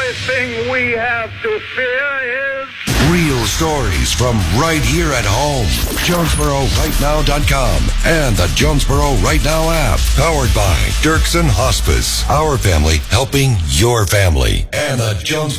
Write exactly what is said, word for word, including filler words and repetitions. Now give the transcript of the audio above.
only thing we have to fear is... Real stories from right here at home. Jonesboro Right Now dot com and the Jonesboro Right Now app. Powered by Dirksen Hospice. Our family helping your family. And the Jonesboro